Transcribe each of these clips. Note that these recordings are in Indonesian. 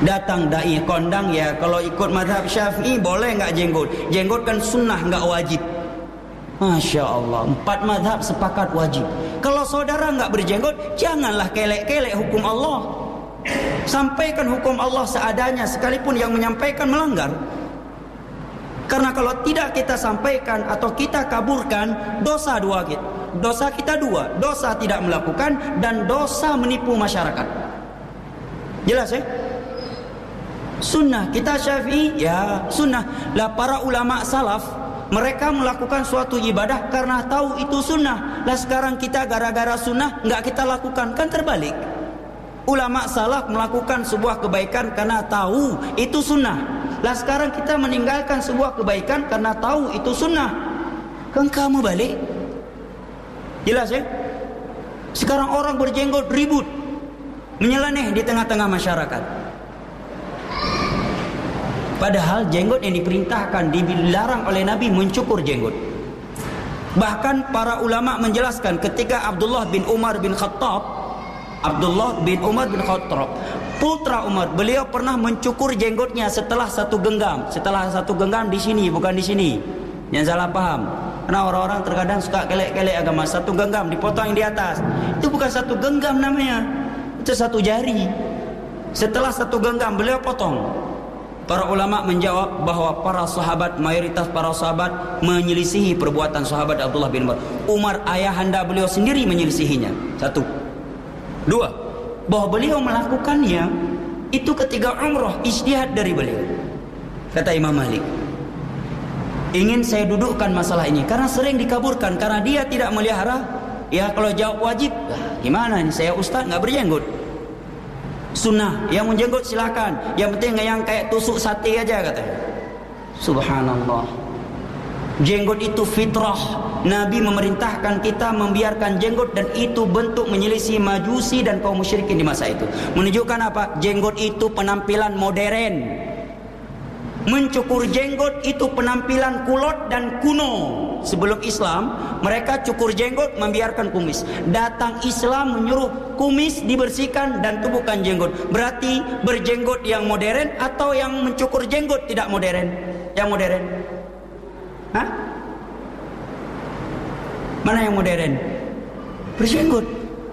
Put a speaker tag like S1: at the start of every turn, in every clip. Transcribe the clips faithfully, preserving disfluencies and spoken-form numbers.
S1: Datang dai kondang, ya kalau ikut mazhab Syafi'i boleh nggak jenggot? Jenggot kan sunnah, nggak wajib. Masya Allah, empat mazhab sepakat wajib. Kalau saudara nggak berjenggot, janganlah kelek-kelek hukum Allah. Sampaikan hukum Allah seadanya, sekalipun yang menyampaikan melanggar. Karena kalau tidak kita sampaikan atau kita kaburkan, dosa dua kita. Dosa kita dua, dosa tidak melakukan dan dosa menipu masyarakat. Jelas ya? Sunnah kita Syafi'i, ya sunnah. Lah para ulama salaf, mereka melakukan suatu ibadah karena tahu itu sunnah. Lah sekarang kita gara-gara sunnah nggak kita lakukan, kan terbalik. Ulama salaf melakukan sebuah kebaikan karena tahu itu sunnah. Lah sekarang kita meninggalkan sebuah kebaikan karena tahu itu sunnah, kan kamu balik. Jelas ya? Sekarang orang berjenggot ribut, menyeleneh di tengah-tengah masyarakat. Padahal jenggot yang diperintahkan, dilarang oleh Nabi mencukur jenggot. Bahkan para ulama menjelaskan ketika Abdullah bin Umar bin Khattab, Abdullah bin Umar bin Khattab, putra Umar, beliau pernah mencukur jenggotnya setelah satu genggam. Setelah satu genggam di sini, bukan di sini. Jangan salah paham. Karena orang-orang terkadang suka kelek-kelek agama. Satu genggam dipotong yang di atas. Itu bukan satu genggam namanya. Itu satu jari. Setelah satu genggam beliau potong. Para ulama menjawab bahwa para sahabat, mayoritas para sahabat menyelisihi perbuatan sahabat Abdullah bin Umar. Umar ayahanda beliau sendiri menyelisihinya. Satu. Dua, bahwa beliau melakukannya itu ketika umrah, ijtihad dari beliau. Kata Imam Malik, ingin saya dudukkan masalah ini karena sering dikaburkan, karena dia tidak melihara. Ya kalau jawab wajib, gimana nih, saya ustaz nggak berjenggot. Sunnah, yang menjenggot silakan, yang penting yang kayak tusuk sate aja katanya. Subhanallah. Jenggot itu fitrah. Nabi memerintahkan kita membiarkan jenggot, dan itu bentuk menyelisih Majusi dan kaum musyrikin di masa itu. Menunjukkan apa? Jenggot itu penampilan modern. Mencukur jenggot itu penampilan kulot dan kuno. Sebelum Islam, mereka cukur jenggot, membiarkan kumis. Datang Islam menyuruh kumis dibersihkan dan tubuhkan jenggot. Berarti berjenggot yang modern atau yang mencukur jenggot tidak modern? Yang modern. Hah? Mana yang modern? Berjenggot.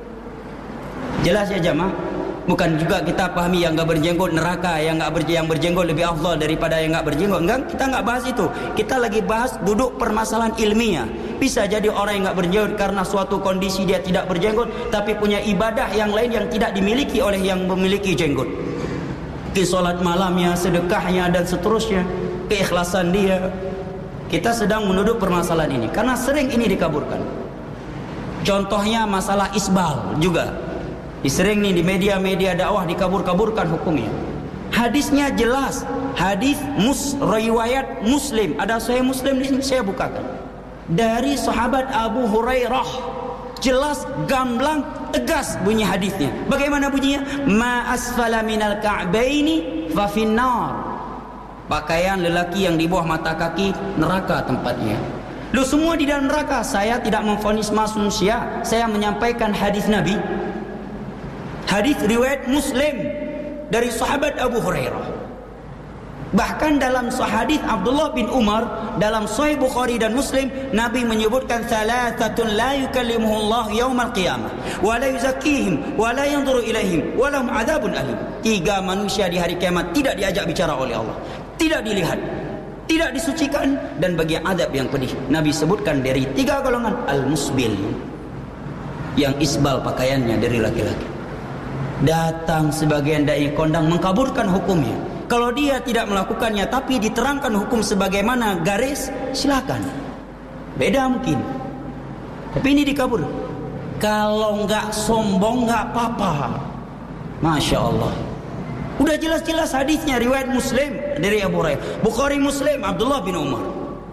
S1: Jelas ya jamaah? Bukan juga kita pahami yang enggak berjenggot neraka, yang enggak berjenggot, yang berjenggot lebih afdal daripada yang enggak berjenggot. Enggak, kita enggak bahas itu. Kita lagi bahas duduk permasalahan ilmiah. Bisa jadi orang yang enggak berjenggot karena suatu kondisi dia tidak berjenggot, tapi punya ibadah yang lain yang tidak dimiliki oleh yang memiliki jenggot. Ke salat malamnya, sedekahnya dan seterusnya, keikhlasan dia. Kita sedang menuduk permasalahan ini karena sering ini dikaburkan. Contohnya masalah isbal juga. Sering nih di media-media dakwah dikabur-kaburkan hukumnya. Hadisnya jelas, hadis mus riwayat Muslim. Ada Sahih Muslim di sini, saya bukakan. Dari sahabat Abu Hurairah, jelas, gamblang, tegas bunyi hadisnya. Bagaimana bunyinya? Ma asfala minal ka'baini fa finnar. Pakaian lelaki yang di bawah mata kaki neraka tempatnya. Lu semua di dalam neraka. Saya tidak memvonis manusia, saya menyampaikan hadis Nabi. Hadis riwayat Muslim dari sahabat Abu Hurairah. Bahkan dalam hadis Abdullah bin Umar dalam Sahih Bukhari dan Muslim, Nabi menyebutkan salasatun la yukallimuhullah yaumal qiyamah wa la yuzakkihim wa la yanzuru ilaihim wa lahum adzabun alim. Tiga manusia di hari kiamat tidak diajak bicara oleh Allah, tidak dilihat, tidak disucikan, dan bagi azab yang pedih. Nabi sebutkan dari tiga golongan: al-musbil, yang isbal pakaiannya dari laki-laki. Datang sebagian dai kondang mengkaburkan hukumnya. Kalau dia tidak melakukannya tapi diterangkan hukum sebagaimana garis, silakan. Beda mungkin. Tapi ini dikabur. Kalau enggak sombong enggak apa-apa. Masya Allah. Udah jelas-jelas hadisnya riwayat Muslim dari Abu Hurairah. Bukhari Muslim Abdullah bin Umar.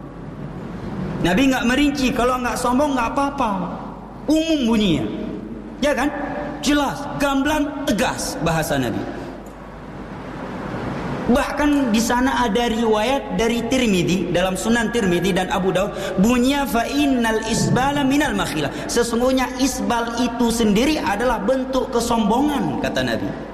S1: Nabi enggak merinci, kalau enggak sombong enggak apa-apa. Umum bunyinya. Ya kan? Jelas, gamblang, tegas bahasa Nabi. Bahkan di sana ada riwayat dari Tirmidzi dalam Sunan Tirmidzi dan Abu Daud, bunyinya fa innal isbala minal makhilah. Sesungguhnya isbal itu sendiri adalah bentuk kesombongan, kata Nabi.